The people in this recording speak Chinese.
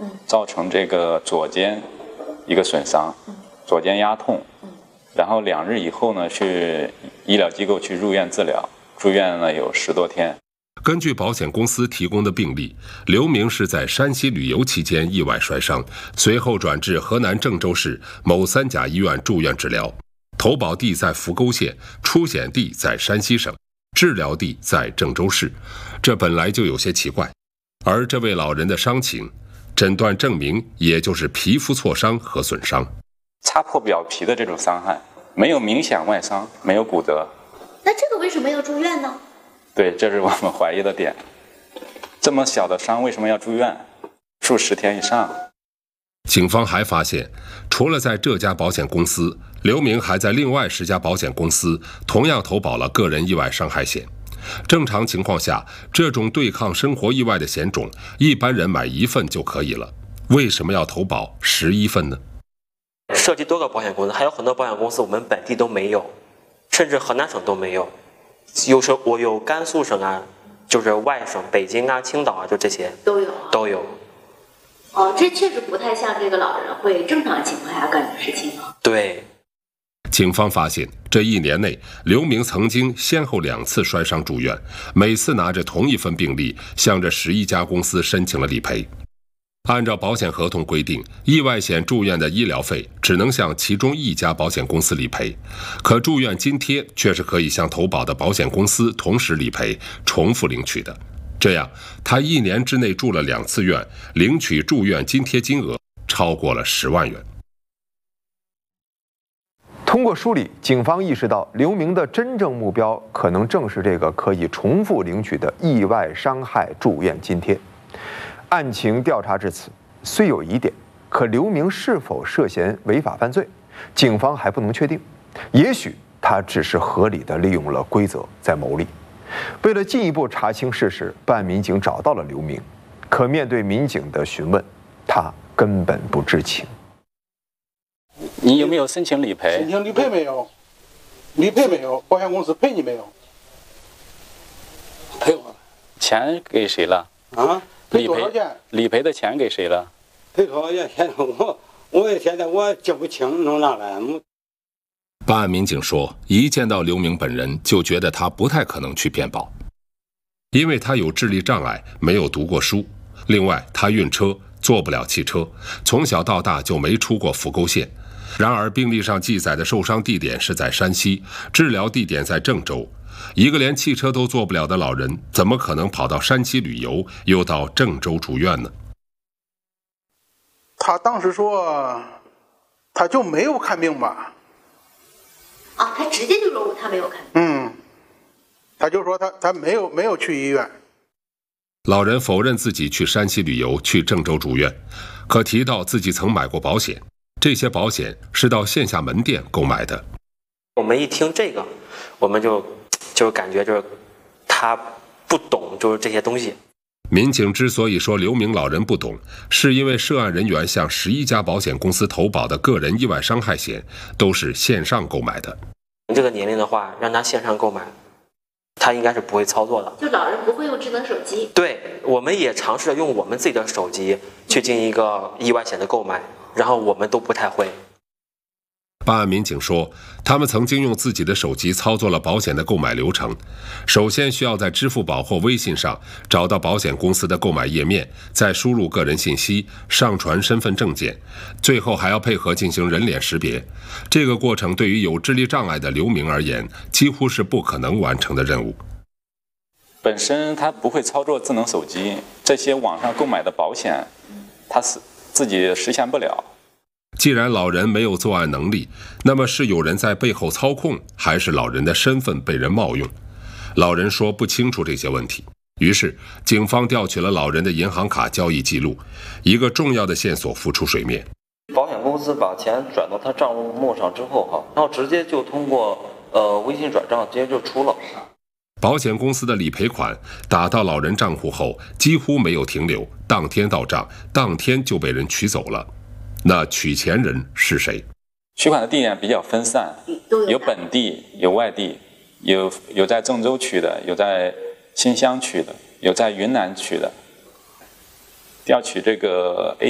造成这个左肩一个损伤，左肩压痛，然后2日以后呢，去医疗机构去入院治疗，住院呢有10多天。 根据保险公司提供的病历，刘明是在山西旅游期间意外摔伤，随后转至河南郑州市某3甲医院住院治疗，投保地在扶沟县，出险地在山西省，治疗地在郑州市，这本来就有些奇怪。而这位老人的伤情，诊断证明也就是皮肤挫伤和损伤， 擦破表皮的这种伤害，没有明显外伤，没有骨折。 那这个为什么要住院呢？ 对，这是我们怀疑的点。这么小的伤为什么要住院？数10天以上。 警方还发现，除了在这家保险公司，刘明还在另外10家保险公司同样投保了个人意外伤害险。正常情况下，这种对抗生活意外的险种，一般人买1份就可以了，为什么要投保11份呢？ 涉及多个保险公司，还有很多保险公司我们本地都没有，甚至河南省都没有。我有甘肃省啊，就是外省北京啊、青岛啊，就这些都有。 哦，这确实不太像这个老人会正常情况下干的事情啊。 对。 警方发现，这1年内，刘明曾经先后2次摔伤住院，每次拿着同一份病历，向这11家公司申请了理赔。按照保险合同规定，意外险住院的医疗费只能向其中1家保险公司理赔，可住院津贴却是可以向投保的保险公司同时理赔，重复领取的。这样，他1年之内住了2次院，领取住院津贴金额超过了10万元。 通过梳理，警方意识到刘明的真正目标可能正是这个可以重复领取的意外伤害住院津贴。案情调查至此，虽有疑点，可刘明是否涉嫌违法犯罪，警方还不能确定。也许他只是合理地利用了规则在牟利。为了进一步查清事实，办案民警找到了刘明，可面对民警的询问，他根本不知情。 你有没有申请理赔？ 申请理赔没有？理赔没有？保险公司赔你没有？赔我了。 钱给谁了？ 啊？赔多少钱？ 理赔的钱给谁了？ 赔多少钱？我现在我记不清，弄哪来？ 办案民警说，一见到刘明本人就觉得他不太可能去骗保，因为他有智力障碍，没有读过书。另外，他晕车，坐不了汽车，从小到大就没出过扶沟县。然而，病历上记载的受伤地点是在山西，治疗地点在郑州。一个连汽车都坐不了的老人，怎么可能跑到山西旅游，又到郑州住院呢？ 他当时说，他就没有看病吧？ 啊，他直接就说他没有看病。 他就说他没有去医院。 老人否认自己去山西旅游，去郑州住院，可提到自己曾买过保险，这些保险是到线下门店购买的。 我们一听这个，我们就感觉就是他不懂就是这些东西。 民警之所以说刘明老人不懂，是因为涉案人员向11家保险公司投保的个人意外伤害险都是线上购买的。 这个年龄的话，让他线上购买，他应该是不会操作的。 就老人不会用智能手机。 对，我们也尝试着用我们自己的手机去进行一个意外险的购买，然后我们都不太会。 办案民警说，他们曾经用自己的手机操作了保险的购买流程。首先需要在支付宝或微信上找到保险公司的购买页面，再输入个人信息，上传身份证件，最后还要配合进行人脸识别。这个过程对于有智力障碍的刘明而言，几乎是不可能完成的任务。 本身他不会操作智能手机，这些网上购买的保险，他是自己实现不了。 既然老人没有作案能力，那么是有人在背后操控，还是老人的身份被人冒用？老人说不清楚这些问题。于是，警方调取了老人的银行卡交易记录，一个重要的线索浮出水面。 保险公司把钱转到他账目上之后，然后直接就通过微信转账，直接就出了。 保险公司的理赔款打到老人账户后，几乎没有停留，当天到账，当天就被人取走了。那取钱人是谁？ 取款的地点比较分散，有本地，有外地，有在郑州取的，有在新乡取的，有在云南取的。调取这个